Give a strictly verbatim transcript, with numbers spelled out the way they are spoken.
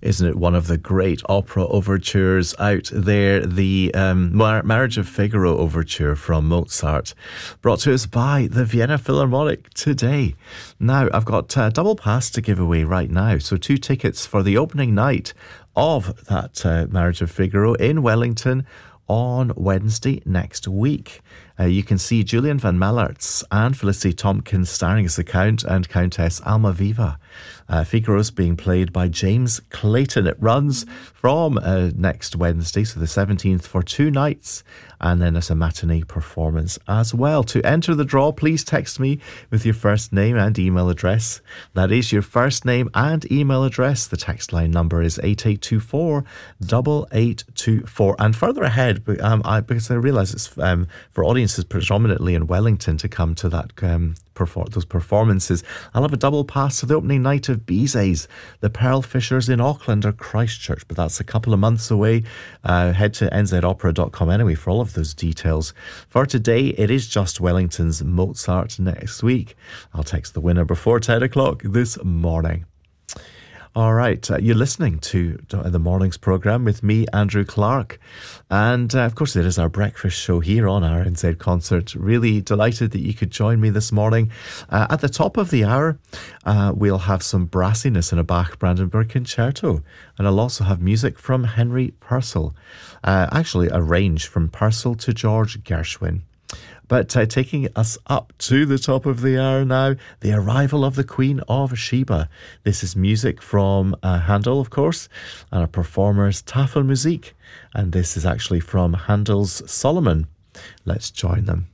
Isn't it one of the great opera overtures out there? The um, Mar- Marriage of Figaro overture from Mozart, brought to us by the Vienna Philharmonic today. Now, I've got a double pass to give away right now. So two tickets for the opening night of that uh, Marriage of Figaro in Wellington on Wednesday next week. Uh, you can see Julian Van Mallertz and Felicity Tompkins starring as the Count and Countess Almaviva. Uh, Figaro's being played by James Clayton. It runs from uh, next Wednesday, so the seventeenth, for two nights, and then there's a matinee performance as well. To enter the draw, please text me with your first name and email address. That is your first name and email address. The text line number is eight eight two four, eight eight two four. And further ahead, um, I, because I realise it's um, for audiences predominantly in Wellington to come to that um, perform those performances, I'll have a double pass to the opening night of Bizet's, the Pearl Fishers in Auckland or Christchurch, but that's a couple of months away. Uh, head to n z opera dot com anyway for all of those details. For today, it is just Wellington's Mozart next week. I'll text the winner before ten o'clock this morning. All right, uh, you're listening to the morning's programme with me, Andrew Clark. And uh, of course, it is our breakfast show here on R N Z Concert. Really delighted that you could join me this morning. Uh, at the top of the hour, uh, we'll have some brassiness in a Bach Brandenburg concerto. And I'll also have music from Henry Purcell. Uh, actually, a range from Purcell to George Gershwin. But uh, taking us up to the top of the hour now, the arrival of the Queen of Sheba. This is music from uh, Handel, of course, and a performer's Tafelmusik. And this is actually from Handel's Solomon. Let's join them.